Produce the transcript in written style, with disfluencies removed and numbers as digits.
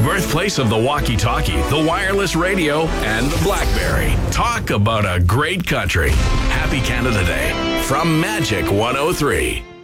birthplace of the walkie-talkie, the wireless radio, and the BlackBerry. Talk about a great country. Happy Canada Day from Magic 103.